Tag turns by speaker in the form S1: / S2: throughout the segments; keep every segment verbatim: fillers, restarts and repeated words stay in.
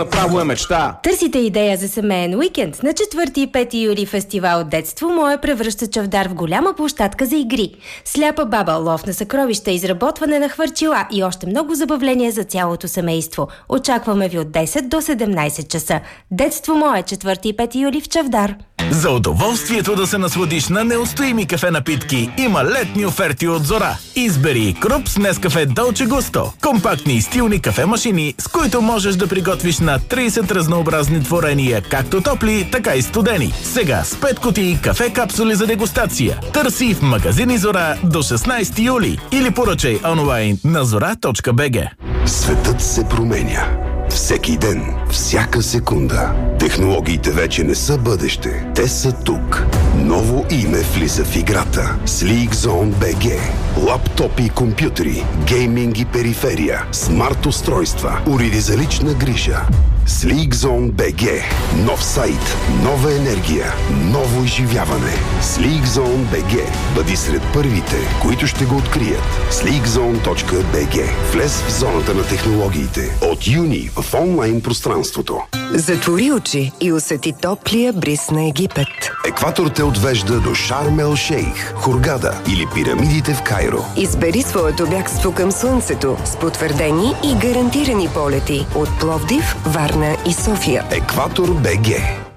S1: Право е мечта.
S2: Търсите идея за семейен уикенд? На четвърти и пети юли фестивал Детство мое превръща Чавдар в голяма площадка за игри. Сляпа баба, лов на съкровища, изработване на хвърчила и още много забавления за цялото семейство. Очакваме ви от десет до седемнайсет часа. Детство мое, четвърти и пети юли в Чавдар.
S3: За удоволствието да се насладиш на неустоими кафе напитки има летни оферти от Зора. Избери Крупс Нескафе Долче Густо. Компактни и стилни кафе машини, с които можеш да приготвиш на трийсет разнообразни творения, както топли, така и студени. Сега с пет кутии кафе капсули за дегустация. Търси в магазини Зора до шестнайсети юли или поръчай онлайн на зора точка би джи.
S4: Светът се променя. Всеки ден, всяка секунда. Технологиите вече не са бъдеще. Те са тук. Ново име влиза в играта. SleekZone би джи. Лаптопи и компютри, гейминг и периферия, смарт устройства, уреди за лична грижа. SleekZone би джи. Нов сайт, нова енергия, ново изживяване. SleekZone би джи. Бъди сред първите, които ще го открият. sleekzone точка би джи. Влез в зоната на технологиите. От юни в онлайн пространството.
S5: Затвори очи и усети топлия бриз на Египет.
S4: Екватор те отвежда до Шарм ел Шейх, Хургада или пирамидите в Кайро.
S5: Избери своето бягство към слънцето с потвърдени и гарантирани полети от Пловдив, Варна и София.
S4: Екватор би джи.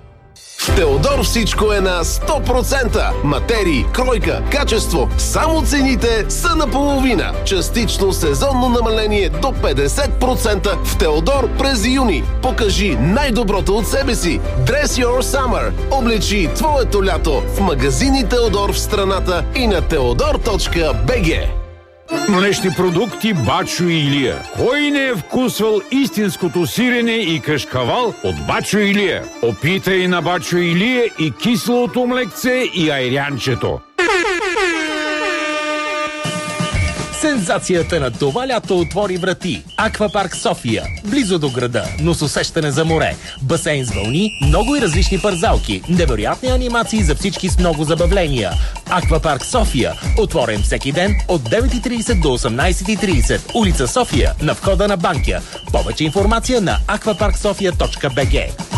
S6: В Теодор всичко е на сто процента. Материи, кройка, качество. Само цените са наполовина. Частично сезонно намаление до петдесет процента в Теодор през юни. Покажи най-доброто от себе си. Dress your summer. Облечи твоето лято в магазини Теодор в страната и на теодор точка би джи.
S7: Млечни продукти Бачо и Илия. Кой не е вкусвал истинското сирене и кашкавал от Бачо и Илия? Опитай на Бачо и Илия и кислото млекце и айрянчето.
S8: Сензацията на това лято отвори врати. Аквапарк София. Близо до града, но с усещане за море. Басейн с вълни, много и различни парзалки. Невероятни анимации за всички с много забавления. Аквапарк София. Отворен всеки ден от девет и трийсет до осемнайсет и трийсет. Улица София, на входа на Банкя. Повече информация на аквапарк софия точка би джи.